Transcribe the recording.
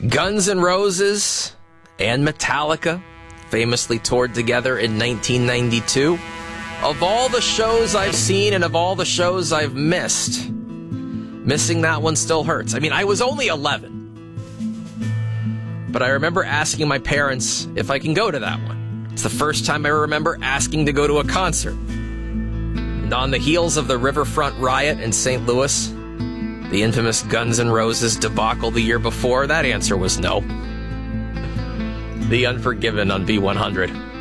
Guns N' Roses and Metallica famously toured together in 1992. Of all the shows I've seen and of all the shows I've missed, missing that one still hurts. I mean, I was only 11, but I remember asking my parents if I can go to that one. It's the first time I remember asking to go to a concert. And on the heels of the Riverfront riot in St. Louis, the infamous Guns N' Roses debacle the year before, that answer was no. The Unforgiven on B100.